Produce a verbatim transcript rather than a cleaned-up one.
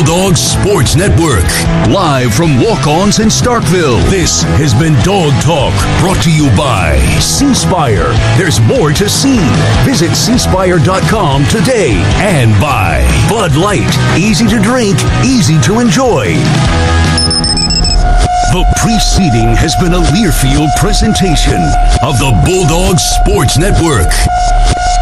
Bulldogs Sports Network. Live from Walk-Ons in Starkville, this has been Dog Talk, brought to you by C Spire. There's more to see. Visit c spire dot com today. And by Bud Light. Easy to drink, easy to enjoy. The preceding has been a Learfield presentation of the Bulldogs Sports Network.